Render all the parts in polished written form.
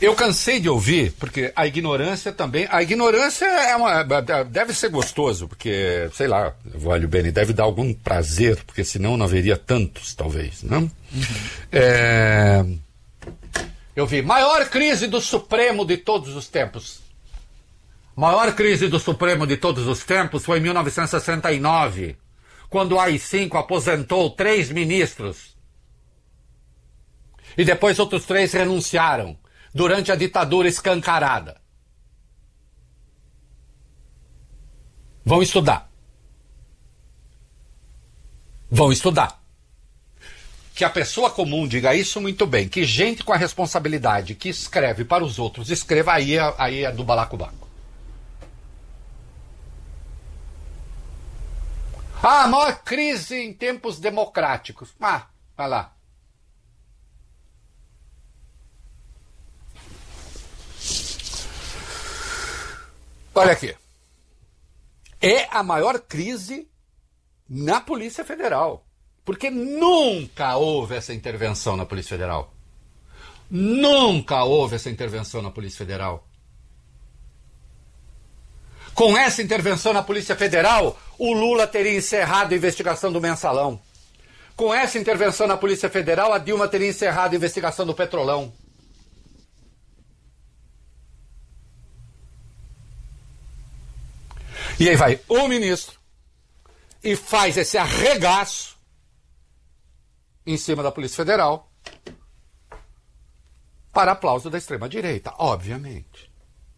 Eu cansei de ouvir, porque a ignorância também... A ignorância deve ser gostoso, porque, sei lá, Valho Bene, deve dar algum prazer, porque senão não haveria tantos, talvez, não? Eu vi, maior crise do Supremo de todos os tempos. Maior crise do Supremo de todos os tempos foi em 1969, quando o AI-5 aposentou 3 ministros. E depois outros 3 renunciaram. Durante a ditadura escancarada. Vão estudar. Vão estudar. Que a pessoa comum diga isso muito bem. Que gente com a responsabilidade que escreve para os outros, escreva, aí é do balacobaco. Ah, maior crise em tempos democráticos. Ah, vai lá. Olha aqui, é a maior crise na Polícia Federal, porque nunca houve essa intervenção na Polícia Federal. Nunca houve essa intervenção na Polícia Federal. Com essa intervenção na Polícia Federal, o Lula teria encerrado a investigação do Mensalão. Com essa intervenção na Polícia Federal, a Dilma teria encerrado a investigação do Petrolão. E aí vai o ministro e faz esse arregaço em cima da Polícia Federal para aplauso da extrema-direita, obviamente.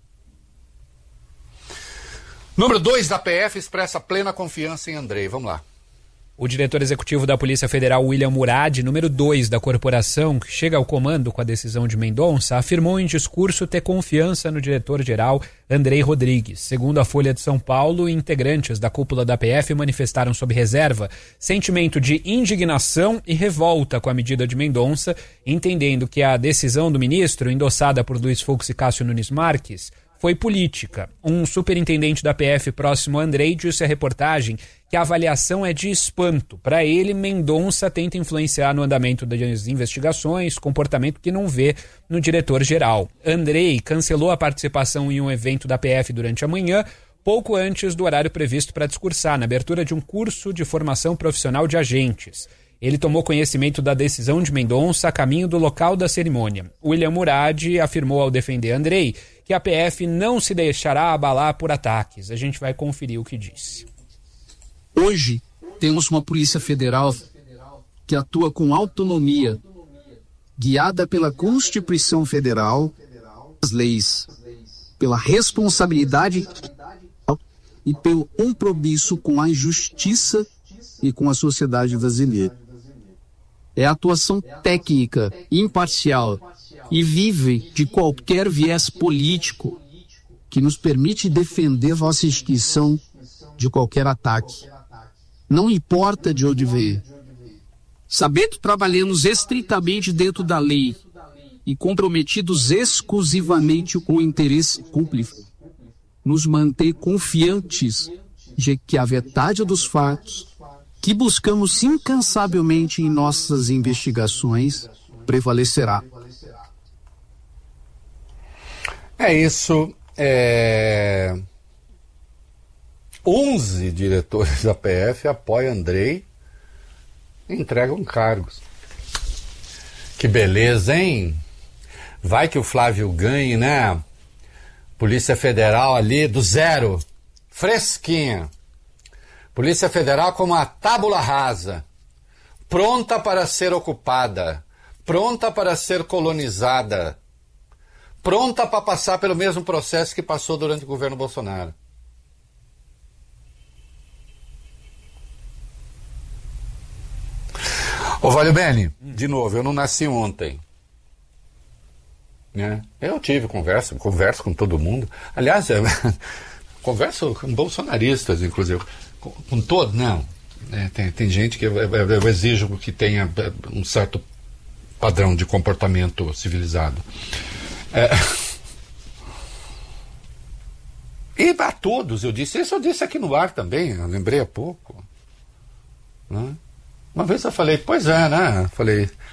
Número 2 da PF expressa plena confiança em Andrei. Vamos lá. O diretor executivo da Polícia Federal, William Murad, número 2 da corporação, que chega ao comando com a decisão de Mendonça, afirmou em discurso ter confiança no diretor-geral Andrei Rodrigues. Segundo a Folha de São Paulo, integrantes da cúpula da PF manifestaram sob reserva sentimento de indignação e revolta com a medida de Mendonça, entendendo que a decisão do ministro, endossada por Luiz Fux e Cássio Nunes Marques, foi política. Um superintendente da PF próximo a Andrei disse à reportagem que a avaliação é de espanto. Para ele, Mendonça tenta influenciar no andamento das investigações, comportamento que não vê no diretor-geral. Andrei cancelou a participação em um evento da PF durante a manhã, pouco antes do horário previsto para discursar, na abertura de um curso de formação profissional de agentes. Ele tomou conhecimento da decisão de Mendonça a caminho do local da cerimônia. William Murad afirmou ao defender Andrei que a PF não se deixará abalar por ataques. A gente vai conferir o que disse. Hoje, temos uma Polícia Federal que atua com autonomia, guiada pela Constituição Federal, as leis, pela responsabilidade e pelo compromisso com a justiça e com a sociedade brasileira. É a atuação técnica, imparcial e livre de qualquer viés político que nos permite defender vossa instituição de qualquer ataque. Não importa de onde veio. Sabendo que trabalhamos estritamente dentro da lei e comprometidos exclusivamente com o interesse público, nos mantém confiantes de que a verdade dos fatos, que buscamos incansavelmente em nossas investigações, prevalecerá. É isso. 11 diretores da PF apoiam Andrei e entregam cargos. Que beleza, hein? Vai que o Flávio ganhe, né? Polícia Federal ali do zero, fresquinha. Polícia Federal como a tábula rasa, pronta para ser ocupada, pronta para ser colonizada, pronta para passar pelo mesmo processo que passou durante o governo Bolsonaro. Ô Valho Bene, de novo, eu não nasci ontem. Né? Eu tive converso com todo mundo. Aliás, converso com bolsonaristas, inclusive. Com todos, não. Tem gente que eu exijo que tenha um certo padrão de comportamento civilizado. E a todos eu disse, isso eu disse aqui no ar também, eu lembrei há pouco. Né? Uma vez eu falei, pois é, né? Falei,